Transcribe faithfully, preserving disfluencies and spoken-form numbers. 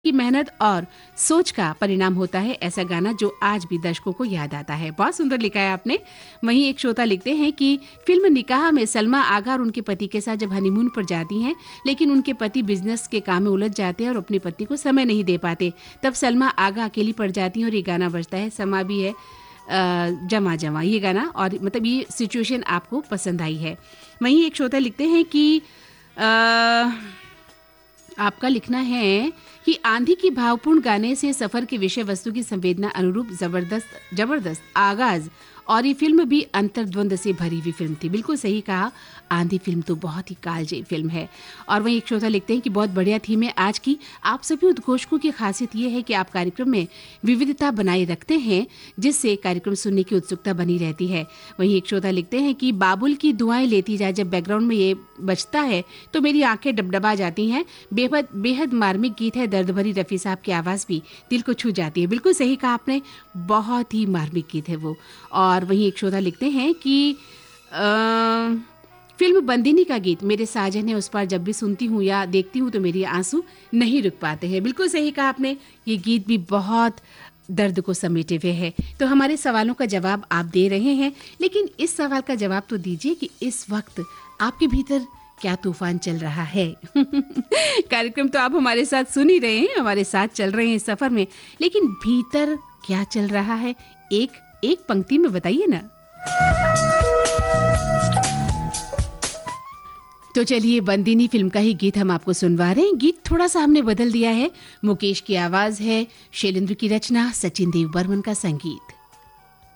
की मेहनत और सोच का परिणाम होता है ऐसा गाना जो आज भी दर्शकों को याद आता है। बहुत सुंदर लिखा है आपने। वहीं एक श्रोता लिखते हैं कि फिल्म निकाह में सलमा आगा और उनके पति के साथ जब हनीमून पर जाती हैं, लेकिन उनके पति बिजनेस के काम में उलझ जाते हैं और अपने पति को समय नहीं दे पाते, तब सलमा आगा अकेली पड़ जाती हैं और ये गाना बजता है। समा भी है आ, जमा जमा ये गाना, और मतलब ये सिचुएशन आपको पसंद आई है। वहीं एक श्रोता लिखते हैं कि आ, आपका लिखना है कि आंधी की भावपूर्ण गाने से सफर के विषय वस्तु की संवेदना अनुरूप जबरदस्त जबरदस्त आगाज, और ये फिल्म भी अंतर्द्वंद से भरी हुई फिल्म थी। बिल्कुल सही कहा, आंधी फिल्म तो बहुत ही कालजयी फिल्म है। और वहीं एक श्रोता लिखते हैं कि बहुत बढ़िया थीम है आज की। आप सभी उद्घोषकों की खासियत ये है कि आप कार्यक्रम में विविधता बनाए रखते हैं, जिससे कार्यक्रम सुनने की उत्सुकता बनी रहती है। वहीं एक श्रोता लिखते हैं कि बाबुल की दुआएं लेती जाए, जब बैकग्राउंड में ये बजता है तो मेरी आंखें डबडबा जाती हैं। बेहद बेहद मार्मिक गीत है, दर्द भरी रफी साहब की आवाज़ भी दिल को छू जाती है। बिल्कुल सही कहा आपने, बहुत ही मार्मिक गीत है वो। और वहीं एक श्रोता लिखते हैं कि आ, फिल्म बंदिनी का गीत मेरे साजन है, उस पर जब भी सुनती हूँ या देखती हूँ तो मेरी आंसू नहीं रुक पाते हैं। बिल्कुल सही कहा आपने, ये गीत भी बहुत दर्द को समेटे हुए है। तो हमारे सवालों का जवाब आप दे रहे हैं, लेकिन इस सवाल का जवाब तो दीजिए कि इस वक्त आपके भीतर क्या तूफान चल रहा है। कार्यक्रम तो आप हमारे साथ सुन ही रहे हैं, हमारे साथ चल रहे हैं इस सफर में, लेकिन भीतर क्या चल रहा है, एक एक पंक्ति में बताइए ना। तो चलिए, बंदिनी फिल्म का ही गीत हम आपको सुनवा रहे हैं। गीत थोड़ा सा हमने बदल दिया है। मुकेश की आवाज है, शैलेंद्र की रचना, सचिन देव बर्मन का संगीत।